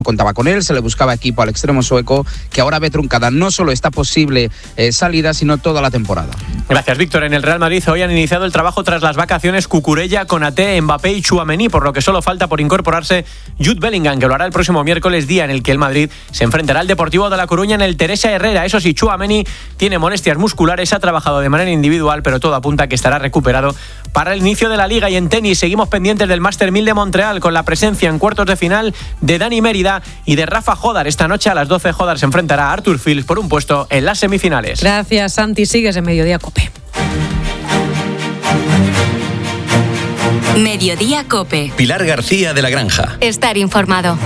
contaba con él, se le buscaba equipo al extremo sueco, que ahora ve truncada no solo esta posible salida, sino toda la temporada. Gracias, Víctor. En el Real Madrid hoy han iniciado el trabajo tras las vacaciones Cucurella, Konaté, Mbappé y Tchouaméni, por lo que solo falta por incorporarse Jude Bellingham, que lo hará el próximo miércoles, día en el que el Madrid se enfrentará al Deportivo de La Coruña en el Teresa Herrera. Eso sí, Tchouaméni tiene molestias musculares, ha trabajado de manera individual, pero todo apunta a que estará recuperado para el inicio de la Liga. Y en tenis seguimos pendientes del Master 1000 de Montreal, con la presencia en cuartos de final de Dani Mérida y de Rafa Jodar. Esta noche a las 12 Jodar se enfrentará a Arthur Fils por un puesto en las semifinales. Gracias, Santi. Sigues en Mediodía COPE. Mediodía COPE. Pilar García de la Granja. Estar informado.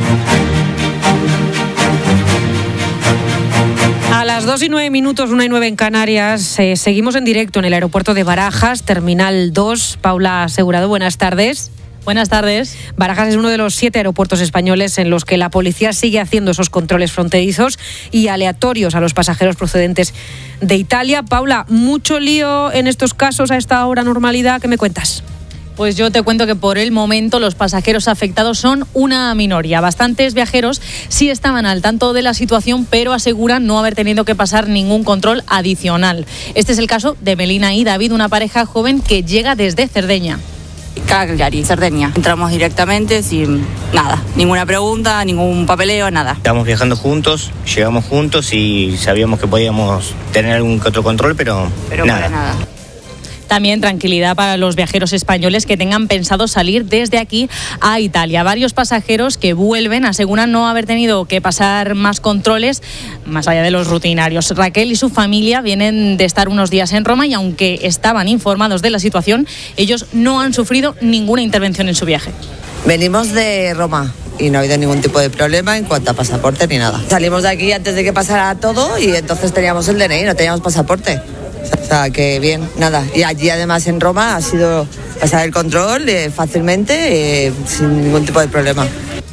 A las 2:09, 1:09 en Canarias, seguimos en directo en el aeropuerto de Barajas, Terminal 2. Paula Asegurado, buenas tardes. Buenas tardes. Barajas es uno de los 7 aeropuertos españoles en los que la policía sigue haciendo esos controles fronterizos y aleatorios a los pasajeros procedentes de Italia. Paula, mucho lío en estos casos a esta hora normalidad. ¿Qué me cuentas? Pues yo te cuento que por el momento los pasajeros afectados son una minoría. Bastantes viajeros sí estaban al tanto de la situación, pero aseguran no haber tenido que pasar ningún control adicional. Este es el caso de Melina y David, una pareja joven que llega desde Cerdeña. Cagliari, Cerdeña. Entramos directamente sin nada, ninguna pregunta, ningún papeleo, nada. Estamos viajando juntos, llegamos juntos y sabíamos que podíamos tener algún que otro control, pero nada. Para nada. También tranquilidad para los viajeros españoles que tengan pensado salir desde aquí a Italia. Varios pasajeros que vuelven aseguran no haber tenido que pasar más controles más allá de los rutinarios. Raquel y su familia vienen de estar unos días en Roma y aunque estaban informados de la situación, ellos no han sufrido ninguna intervención en su viaje. Venimos de Roma y no ha habido ningún tipo de problema en cuanto a pasaporte ni nada. Salimos de aquí antes de que pasara todo y entonces teníamos el DNI, no teníamos pasaporte. O sea, que bien, nada. Y allí además en Roma ha sido pasar el control fácilmente, sin ningún tipo de problema.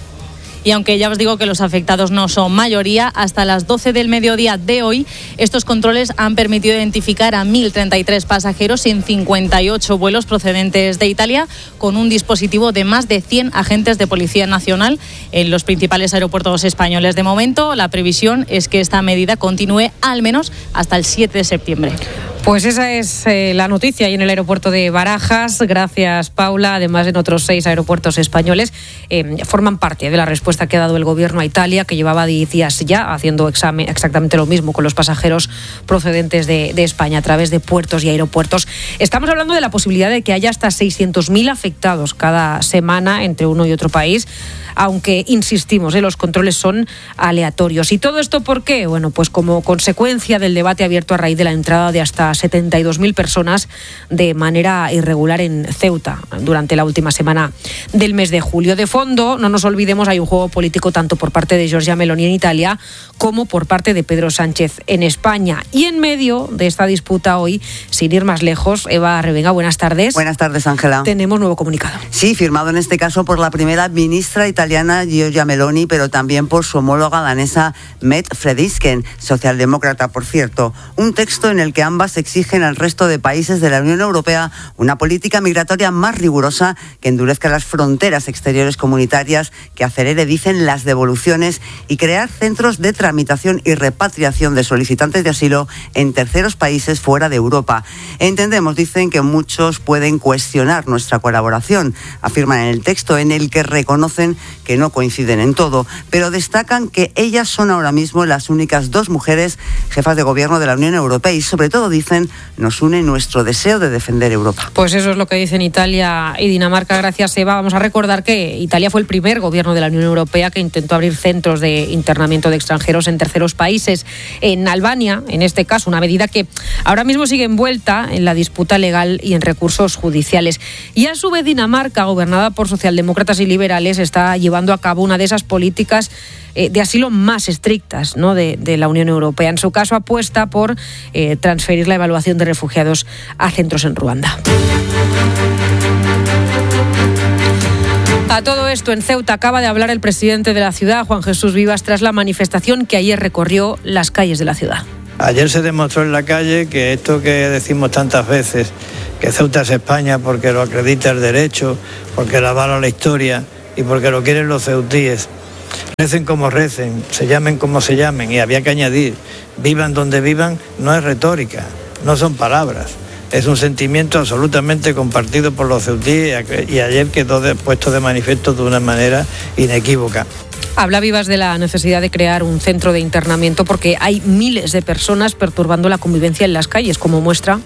Y aunque ya os digo que los afectados no son mayoría, hasta las 12 del mediodía de hoy, estos controles han permitido identificar a 1.033 pasajeros en 58 vuelos procedentes de Italia, con un dispositivo de más de 100 agentes de Policía Nacional en los principales aeropuertos españoles. De momento, la previsión es que esta medida continúe al menos hasta el 7 de septiembre. Pues esa es la noticia ahí en el aeropuerto de Barajas. Gracias, Paula. Además, en otros 6 aeropuertos españoles forman parte de la respuesta que ha dado el gobierno a Italia, que llevaba 10 días ya haciendo exactamente lo mismo con los pasajeros procedentes de España a través de puertos y aeropuertos. Estamos hablando de la posibilidad de que haya hasta 600.000 afectados cada semana entre uno y otro país, aunque insistimos, los controles son aleatorios. ¿Y todo esto por qué? Bueno, pues como consecuencia del debate abierto a raíz de la entrada de hasta 72.000 personas de manera irregular en Ceuta durante la última semana del mes de julio. De fondo, no nos olvidemos, hay un juego político tanto por parte de Giorgia Meloni en Italia como por parte de Pedro Sánchez en España. Y en medio de esta disputa hoy, sin ir más lejos, Eva Revenga, buenas tardes. Buenas tardes, Ángela. Tenemos nuevo comunicado. Sí, firmado en este caso por la primera ministra italiana Giorgia Meloni, pero también por su homóloga danesa Mette Frederiksen, socialdemócrata, por cierto. Un texto en el que ambas exigen al resto de países de la Unión Europea una política migratoria más rigurosa que endurezca las fronteras exteriores comunitarias, que acelere, dicen, las devoluciones y crear centros de tramitación y repatriación de solicitantes de asilo en terceros países fuera de Europa. Entendemos, dicen, que muchos pueden cuestionar nuestra colaboración, afirman en el texto, en el que reconocen que no coinciden en todo, pero destacan que ellas son ahora mismo las únicas 2 mujeres jefas de gobierno de la Unión Europea y sobre todo, dicen, nos une nuestro deseo de defender Europa. Pues eso es lo que dicen Italia y Dinamarca. Gracias, Eva. Vamos a recordar que Italia fue el primer gobierno de la Unión Europea que intentó abrir centros de internamiento de extranjeros en terceros países. En Albania, en este caso, una medida que ahora mismo sigue envuelta en la disputa legal y en recursos judiciales. Y a su vez Dinamarca, gobernada por socialdemócratas y liberales, está llevando a cabo una de esas políticas de asilo más estrictas, ¿no?, de la Unión Europea. En su caso apuesta por transferir la evaluación de refugiados a centros en Ruanda. A todo esto, en Ceuta acaba de hablar el presidente de la ciudad, Juan Jesús Vivas, tras la manifestación que ayer recorrió las calles de la ciudad. Ayer se demostró en la calle que esto que decimos tantas veces, que Ceuta es España porque lo acredita el derecho, porque la avala la historia y porque lo quieren los ceutíes, Recen como recen, se llamen como se llamen, y había que añadir, vivan donde vivan, no es retórica, no son palabras. Es un sentimiento absolutamente compartido por los ceutíes y ayer quedó puesto de manifiesto de una manera inequívoca. Habla Vivas de la necesidad de crear un centro de internamiento porque hay miles de personas perturbando la convivencia en las calles, como muestra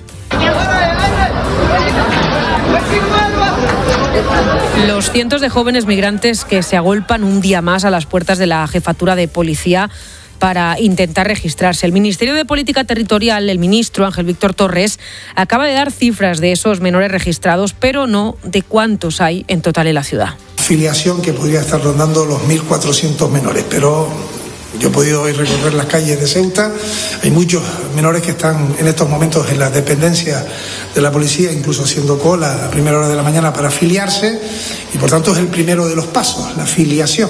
los cientos de jóvenes migrantes que se agolpan un día más a las puertas de la jefatura de policía para intentar registrarse. El Ministerio de Política Territorial, el ministro Ángel Víctor Torres, acaba de dar cifras de esos menores registrados, pero no de cuántos hay en total en la ciudad. Filiación que podría estar rondando los 1.400 menores, pero yo he podido hoy recorrer las calles de Ceuta. Hay muchos menores que están en estos momentos en las dependencias de la policía, incluso haciendo cola a primera hora de la mañana para afiliarse, y por tanto es el primero de los pasos, la filiación.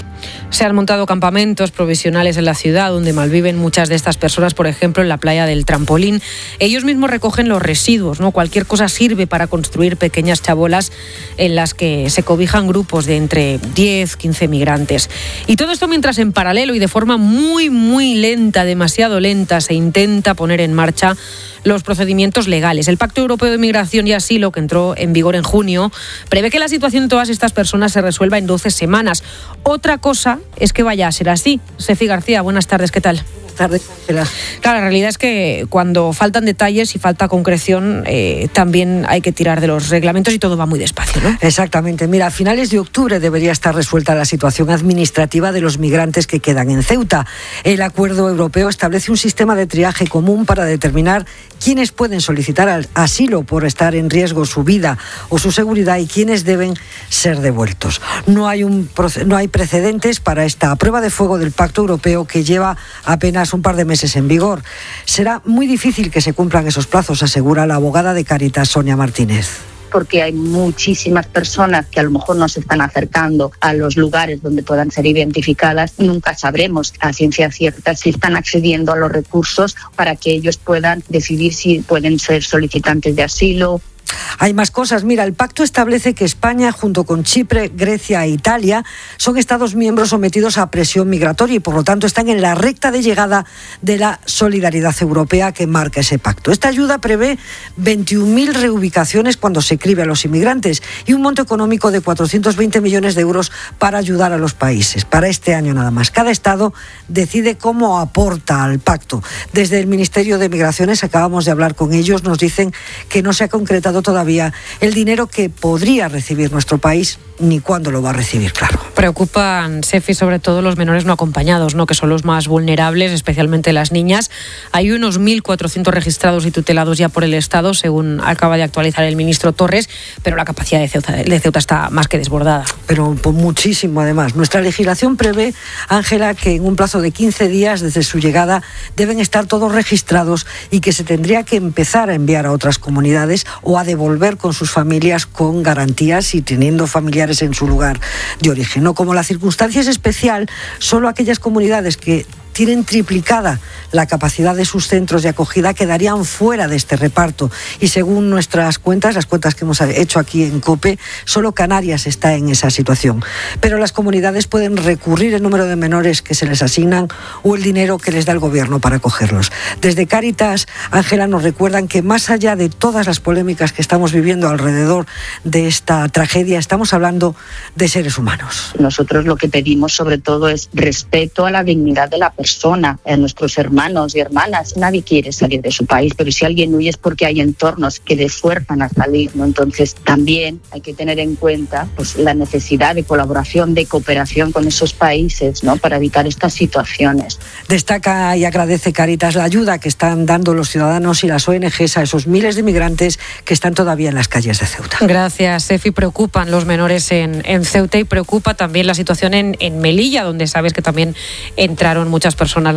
Se han montado campamentos provisionales en la ciudad donde malviven muchas de estas personas, por ejemplo, en la playa del Trampolín. Ellos mismos recogen los residuos, ¿no? Cualquier cosa sirve para construir pequeñas chabolas en las que se cobijan grupos de entre 10, 15 migrantes. Y todo esto mientras en paralelo y de forma muy, muy lenta, demasiado lenta, se intenta poner en marcha los procedimientos legales. El Pacto Europeo de Migración y Asilo, que entró en vigor en junio, prevé que la situación de todas estas personas se resuelva en 12 semanas. Otra cosa es que vaya a ser así. Sefi García, buenas tardes, ¿qué tal? Buenas tardes, Ángela. Claro, la realidad es que cuando faltan detalles y falta concreción, también hay que tirar de los reglamentos y todo va muy despacio, ¿no? Exactamente. Mira, a finales de octubre debería estar resuelta la situación administrativa de los migrantes que quedan en Ceuta. El acuerdo europeo establece un sistema de triaje común para determinar quiénes pueden solicitar asilo por estar en riesgo su vida o su seguridad y quiénes deben ser devueltos. No hay precedentes para esta prueba de fuego del Pacto Europeo que lleva apenas un par de meses en vigor. Será muy difícil que se cumplan esos plazos, asegura la abogada de Cáritas, Sonia Martínez. Porque hay muchísimas personas que a lo mejor no se están acercando a los lugares donde puedan ser identificadas. Nunca sabremos a ciencia cierta si están accediendo a los recursos para que ellos puedan decidir si pueden ser solicitantes de asilo. Hay más cosas. Mira, el pacto establece que España, junto con Chipre, Grecia e Italia, son Estados miembros sometidos a presión migratoria y, por lo tanto, están en la recta de llegada de la solidaridad europea que marca ese pacto. Esta ayuda prevé 21.000 reubicaciones cuando se cribe a los inmigrantes y un monto económico de 420 millones de euros para ayudar a los países. Para este año nada más. Cada Estado decide cómo aporta al pacto. Desde el Ministerio de Migraciones, acabamos de hablar con ellos, nos dicen que no se ha concretado todavía el dinero que podría recibir nuestro país ni cuándo lo va a recibir, claro. Preocupan, Sefi, sobre todo los menores no acompañados, ¿no? Que son los más vulnerables, especialmente las niñas. Hay unos 1.400 registrados y tutelados ya por el Estado, según acaba de actualizar el ministro Torres, pero la capacidad de Ceuta está más que desbordada. Pero por muchísimo, además. Nuestra legislación prevé, Ángela, que en un plazo de 15 días desde su llegada deben estar todos registrados y que se tendría que empezar a enviar a otras comunidades o a devolver con sus familias con garantías y teniendo familiares en su lugar de origen. No, como la circunstancia es especial, solo aquellas comunidades que tienen triplicada la capacidad de sus centros de acogida quedarían fuera de este reparto. Y según nuestras cuentas, las cuentas que hemos hecho aquí en COPE, solo Canarias está en esa situación. Pero las comunidades pueden recurrir el número de menores que se les asignan o el dinero que les da el gobierno para acogerlos. Desde Cáritas, Ángela, nos recuerdan que más allá de todas las polémicas que estamos viviendo alrededor de esta tragedia, estamos hablando de seres humanos. Nosotros lo que pedimos sobre todo es respeto a la dignidad de la persona, a nuestros hermanos y hermanas. Nadie quiere salir de su país, pero si alguien huye es porque hay entornos que le fuerzan a salir, ¿no? Entonces también hay que tener en cuenta pues, la necesidad de colaboración, de cooperación con esos países, ¿no? Para evitar estas situaciones. Destaca y agradece Cáritas la ayuda que están dando los ciudadanos y las ONGs a esos miles de migrantes que están todavía en las calles de Ceuta. Gracias, Sefi. Preocupan los menores en Ceuta y preocupa también la situación en Melilla, donde sabes que también entraron muchas personas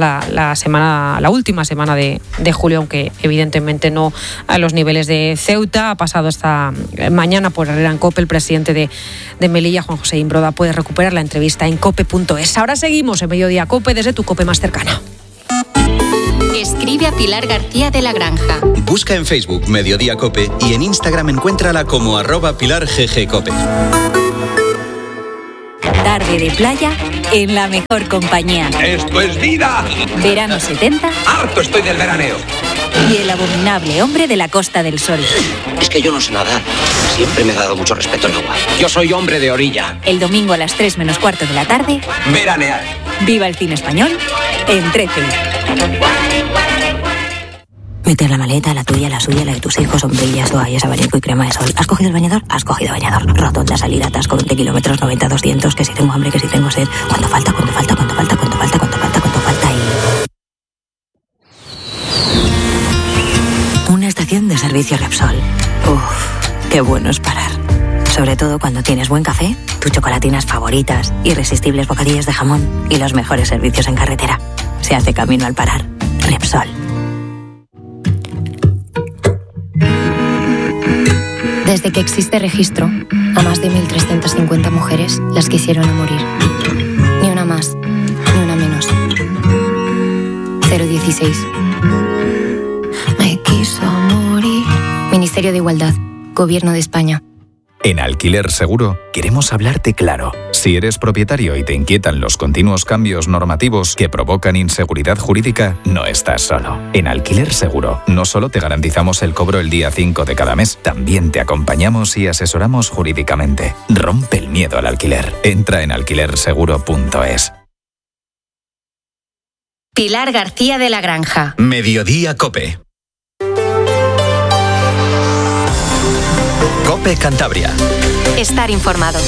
la última semana de julio, aunque evidentemente no a los niveles de Ceuta. Ha pasado esta mañana por Herrera en COPE el presidente de Melilla, Juan José Imbroda. Puedes recuperar la entrevista en cope.es. Ahora seguimos en Mediodía COPE desde tu COPE más cercana. Escribe a Pilar García de la Granja. Busca en Facebook Mediodía COPE y en Instagram encuéntrala como @PilarGGCOPE. tarde de playa en la mejor compañía. ¡Esto es vida! Verano 70. ¡Harto estoy del veraneo! Y el abominable hombre de la Costa del Sol. Es que yo no sé nadar. Siempre me ha dado mucho respeto el agua. Yo soy hombre de orilla. El domingo a las 3 menos cuarto de la tarde. Veranear. Viva el cine español en 13. Meter la maleta, la tuya, la suya, la de tus hijos, sombrillas, toallas, abanico y crema de sol. ¿Has cogido el bañador? Has cogido bañador. Rotonda, salida, atasco, 20 kilómetros, 90, 200, que si tengo hambre, que si tengo sed. ¿Cuánto falta? ¿Cuánto falta? ¿Cuánto falta? ¿Cuánto falta? ¿Cuánto falta? ¿Cuánto falta? Y... una estación de servicio Repsol. Uf, qué bueno es parar. Sobre todo cuando tienes buen café, tus chocolatinas favoritas, irresistibles bocadillos de jamón y los mejores servicios en carretera. Se hace camino al parar. Repsol. Desde que existe registro, a más de 1.350 mujeres las quisieron a morir. Ni una más, ni una menos. 016. Me quiso morir. Ministerio de Igualdad, Gobierno de España. En Alquiler Seguro queremos hablarte claro. Si eres propietario y te inquietan los continuos cambios normativos que provocan inseguridad jurídica, no estás solo. En Alquiler Seguro no solo te garantizamos el cobro el día 5 de cada mes, también te acompañamos y asesoramos jurídicamente. Rompe el miedo al alquiler. Entra en alquilerseguro.es. Pilar García de la Granja. Mediodía COPE. COPE Cantabria. Estar informado.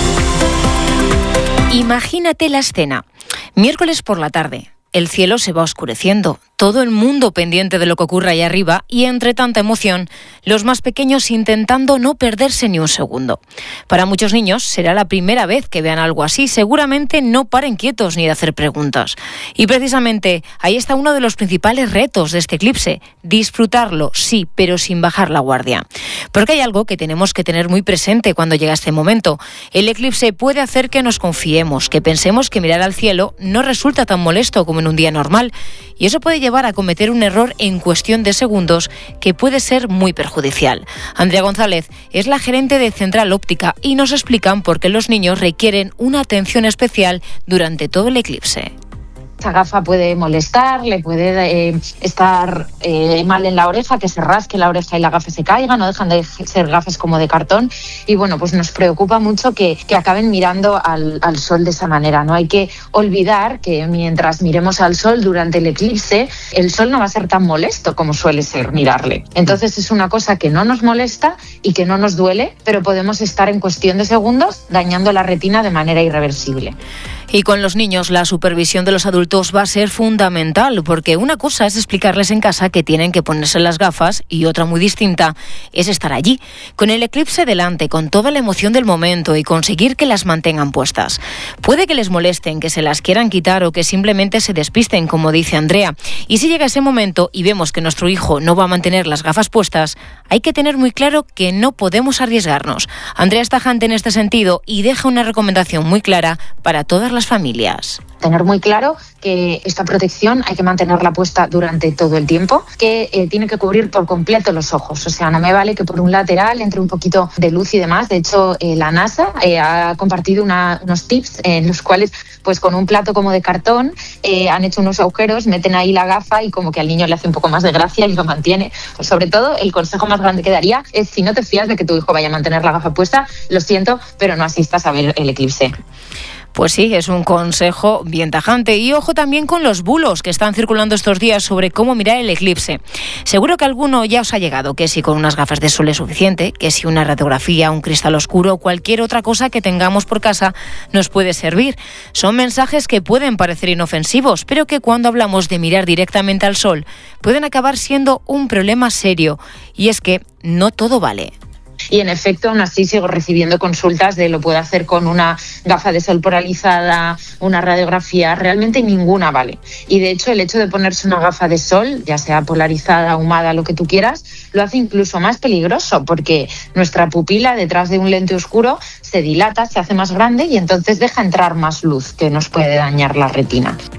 Imagínate la escena. Miércoles por la tarde. El cielo se va oscureciendo, todo el mundo pendiente de lo que ocurra ahí arriba y entre tanta emoción, los más pequeños intentando no perderse ni un segundo. Para muchos niños será la primera vez que vean algo así, seguramente no paren quietos ni de hacer preguntas. Y precisamente ahí está uno de los principales retos de este eclipse, disfrutarlo, sí, pero sin bajar la guardia. Porque hay algo que tenemos que tener muy presente cuando llega este momento. El eclipse puede hacer que nos confiemos, que pensemos que mirar al cielo no resulta tan molesto como en un día normal, y eso puede llevar a cometer un error en cuestión de segundos que puede ser muy perjudicial. Andrea González es la gerente de Central Óptica y nos explican por qué los niños requieren una atención especial durante todo el eclipse. Esta gafa puede molestar, le puede estar mal en la oreja, que se rasque la oreja y la gafa se caiga, no dejan de ser gafas como de cartón y bueno, pues nos preocupa mucho que acaben mirando al sol de esa manera. No hay que olvidar que mientras miremos al sol durante el eclipse, el sol no va a ser tan molesto como suele ser mirarle. Entonces es una cosa que no nos molesta y que no nos duele, pero podemos estar en cuestión de segundos dañando la retina de manera irreversible. Y con los niños la supervisión de los adultos va a ser fundamental, porque una cosa es explicarles en casa que tienen que ponerse las gafas y otra muy distinta es estar allí, con el eclipse delante, con toda la emoción del momento y conseguir que las mantengan puestas. Puede que les molesten, que se las quieran quitar o que simplemente se despisten, como dice Andrea. Y si llega ese momento y vemos que nuestro hijo no va a mantener las gafas puestas, hay que tener muy claro que no podemos arriesgarnos. Andrea es tajante en este sentido y deja una recomendación muy clara para todas las familias. Tener muy claro que esta protección hay que mantenerla puesta durante todo el tiempo, que tiene que cubrir por completo los ojos. O sea, no me vale que por un lateral entre un poquito de luz y demás. De hecho, la NASA ha compartido unos tips en los cuales, pues con un plato como de cartón, han hecho unos agujeros, meten ahí la gafa y como que al niño le hace un poco más de gracia y lo mantiene. Pues sobre todo, el consejo más grande que daría es, si no te fías de que tu hijo vaya a mantener la gafa puesta, lo siento, pero no asistas a ver el eclipse. Pues sí, es un consejo bien tajante. Y ojo también con los bulos que están circulando estos días sobre cómo mirar el eclipse. Seguro que alguno ya os ha llegado, que si con unas gafas de sol es suficiente, que si una radiografía, un cristal oscuro o cualquier otra cosa que tengamos por casa nos puede servir. Son mensajes que pueden parecer inofensivos, pero que cuando hablamos de mirar directamente al sol pueden acabar siendo un problema serio. Y es que no todo vale. Y en efecto, aún así sigo recibiendo consultas de lo puedo hacer con una gafa de sol polarizada, una radiografía, realmente ninguna vale. Y de hecho, el hecho de ponerse una gafa de sol, ya sea polarizada, ahumada, lo que tú quieras, lo hace incluso más peligroso porque nuestra pupila detrás de un lente oscuro se dilata, se hace más grande y entonces deja entrar más luz que nos puede dañar la retina.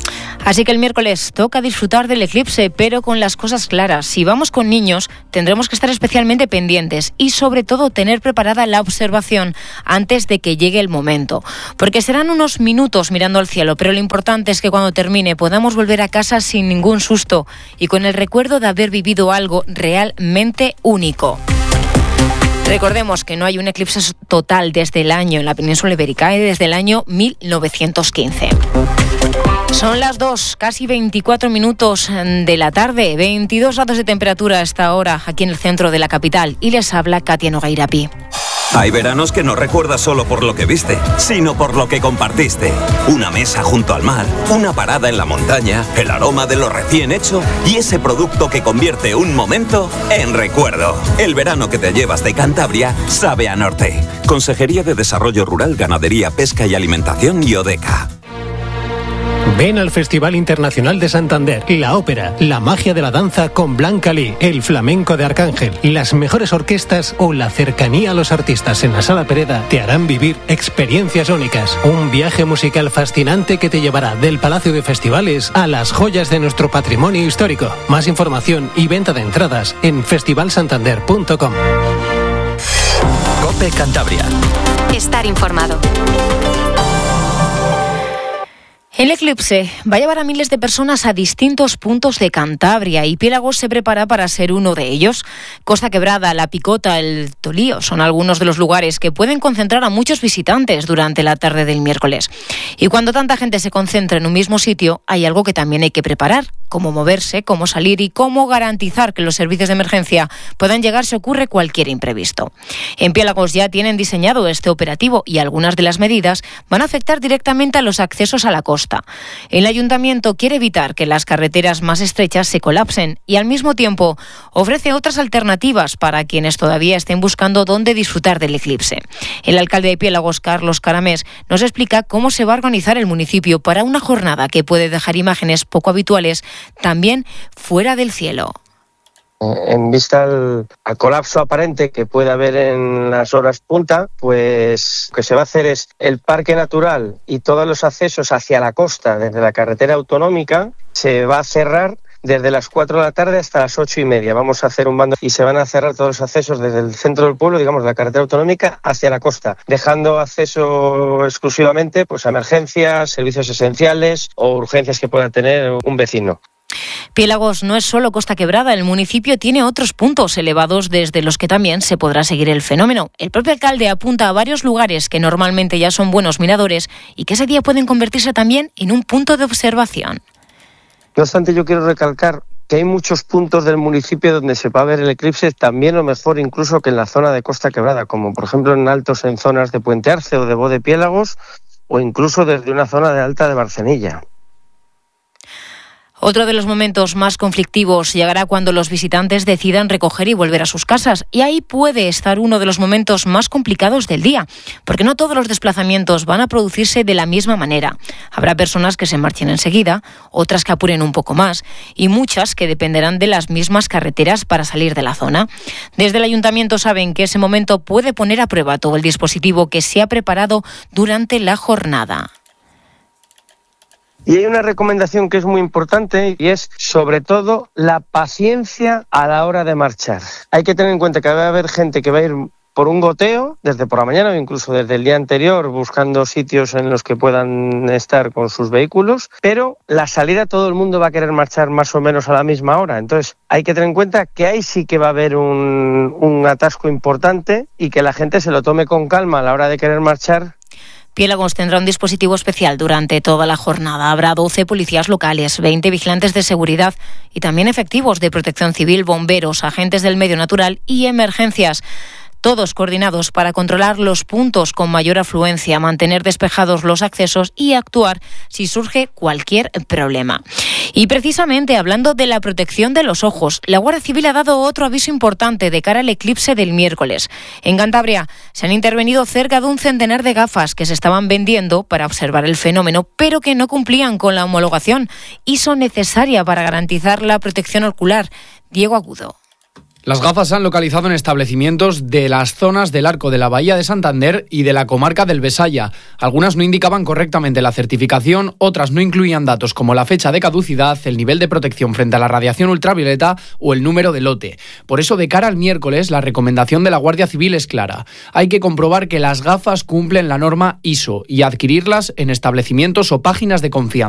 Así que el miércoles toca disfrutar del eclipse, pero con las cosas claras. Si vamos con niños, tendremos que estar especialmente pendientes y sobre todo tener preparada la observación antes de que llegue el momento. Porque serán unos minutos mirando al cielo, pero lo importante es que cuando termine podamos volver a casa sin ningún susto y con el recuerdo de haber vivido algo realmente único. Recordemos que no hay un eclipse total desde el año en la península ibérica, desde el año 1915. Son las 2, casi 24 minutos de la tarde, 22 grados de temperatura a esta hora aquí en el centro de la capital y les habla Katia Nogueirapi. Hay veranos que no recuerdas solo por lo que viste, sino por lo que compartiste. Una mesa junto al mar, una parada en la montaña, el aroma de lo recién hecho y ese producto que convierte un momento en recuerdo. El verano que te llevas de Cantabria sabe a norte. Consejería de Desarrollo Rural, Ganadería, Pesca y Alimentación y Odeca. Ven al Festival Internacional de Santander, la ópera, la magia de la danza con Blanca Lee, el flamenco de Arcángel, las mejores orquestas o la cercanía a los artistas en la Sala Pereda te harán vivir experiencias únicas. Un viaje musical fascinante que te llevará del Palacio de Festivales a las joyas de nuestro patrimonio histórico. Más información y venta de entradas en festivalsantander.com. COPE Cantabria. Estar informado. El eclipse va a llevar a miles de personas a distintos puntos de Cantabria y Piélagos se prepara para ser uno de ellos. Costa Quebrada, La Picota, el Tolío son algunos de los lugares que pueden concentrar a muchos visitantes durante la tarde del miércoles. Y cuando tanta gente se concentra en un mismo sitio, hay algo que también hay que preparar, cómo moverse, cómo salir y cómo garantizar que los servicios de emergencia puedan llegar si ocurre cualquier imprevisto. En Piélagos ya tienen diseñado este operativo y algunas de las medidas van a afectar directamente a los accesos a la costa. El ayuntamiento quiere evitar que las carreteras más estrechas se colapsen y al mismo tiempo ofrece otras alternativas para quienes todavía estén buscando dónde disfrutar del eclipse. El alcalde de Piélagos, Carlos Caramés, nos explica cómo se va a organizar el municipio para una jornada que puede dejar imágenes poco habituales también fuera del cielo. En vista al colapso aparente que puede haber en las horas punta, pues lo que se va a hacer es el parque natural y todos los accesos hacia la costa desde la carretera autonómica se va a cerrar desde las 4 de la tarde hasta las 8:30. Vamos a hacer un bando y se van a cerrar todos los accesos desde el centro del pueblo, digamos, de la carretera autonómica hacia la costa, dejando acceso exclusivamente pues a emergencias, servicios esenciales o urgencias que pueda tener un vecino. Piélagos no es solo Costa Quebrada, el municipio tiene otros puntos elevados desde los que también se podrá seguir el fenómeno. El propio alcalde apunta a varios lugares que normalmente ya son buenos miradores y que ese día pueden convertirse también en un punto de observación. No obstante, yo quiero recalcar que hay muchos puntos del municipio donde se va a ver el eclipse también o mejor incluso que en la zona de Costa Quebrada, como por ejemplo en altos en zonas de Puente Arce o de Bo de Piélagos o incluso desde una zona de alta de Barcenilla. Otro de los momentos más conflictivos llegará cuando los visitantes decidan recoger y volver a sus casas. Y ahí puede estar uno de los momentos más complicados del día, porque no todos los desplazamientos van a producirse de la misma manera. Habrá personas que se marchen enseguida, otras que apuren un poco más y muchas que dependerán de las mismas carreteras para salir de la zona. Desde el ayuntamiento saben que ese momento puede poner a prueba todo el dispositivo que se ha preparado durante la jornada. Y hay una recomendación que es muy importante y es, sobre todo, la paciencia a la hora de marchar. Hay que tener en cuenta que va a haber gente que va a ir por un goteo, desde por la mañana o incluso desde el día anterior, buscando sitios en los que puedan estar con sus vehículos, pero la salida todo el mundo va a querer marchar más o menos a la misma hora. Entonces, hay que tener en cuenta que ahí sí que va a haber un atasco importante y que la gente se lo tome con calma a la hora de querer marchar. Piélagos tendrá un dispositivo especial durante toda la jornada. Habrá 12 policías locales, 20 vigilantes de seguridad y también efectivos de protección civil, bomberos, agentes del medio natural y emergencias. Todos coordinados para controlar los puntos con mayor afluencia, mantener despejados los accesos y actuar si surge cualquier problema. Y precisamente hablando de la protección de los ojos, la Guardia Civil ha dado otro aviso importante de cara al eclipse del miércoles. En Cantabria se han intervenido cerca de un centenar de gafas que se estaban vendiendo para observar el fenómeno, pero que no cumplían con la homologación ISO necesaria para garantizar la protección ocular. Diego Agudo. Las gafas se han localizado en establecimientos de las zonas del Arco de la Bahía de Santander y de la comarca del Besaya. Algunas no indicaban correctamente la certificación, otras no incluían datos como la fecha de caducidad, el nivel de protección frente a la radiación ultravioleta o el número de lote. Por eso, de cara al miércoles, la recomendación de la Guardia Civil es clara. Hay que comprobar que las gafas cumplen la norma ISO y adquirirlas en establecimientos o páginas de confianza.